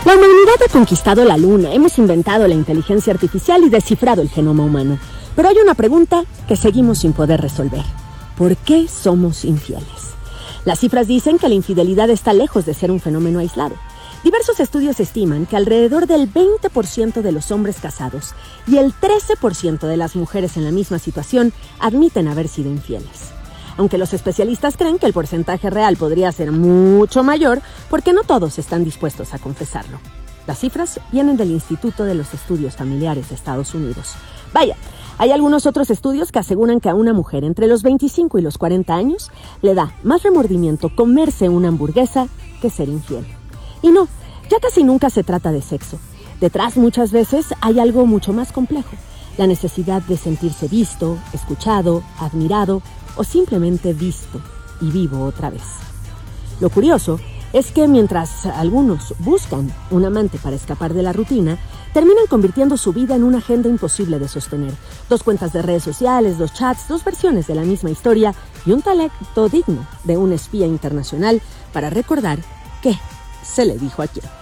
La humanidad ha conquistado la luna, hemos inventado la inteligencia artificial y descifrado el genoma humano. Pero hay una pregunta que seguimos sin poder resolver. ¿Por qué somos infieles? Las cifras dicen que la infidelidad está lejos de ser un fenómeno aislado. Diversos estudios estiman que alrededor del 20% de los hombres casados y el 13% de las mujeres en la misma situación admiten haber sido infieles. Aunque los especialistas creen que el porcentaje real podría ser mucho mayor porque no todos están dispuestos a confesarlo. Las cifras vienen del Instituto de los Estudios Familiares de Estados Unidos. Vaya, hay algunos otros estudios que aseguran que a una mujer entre los 25 y los 40 años le da más remordimiento comerse una hamburguesa que ser infiel. Y no, ya casi nunca se trata de sexo. Detrás muchas veces hay algo mucho más complejo. La necesidad de sentirse visto, escuchado, admirado o simplemente visto y vivo otra vez. Lo curioso es que mientras algunos buscan un amante para escapar de la rutina, terminan convirtiendo su vida en una agenda imposible de sostener. 2 cuentas de redes sociales, 2 chats, 2 versiones de la misma historia y un talento digno de un espía internacional para recordar qué se le dijo a quién.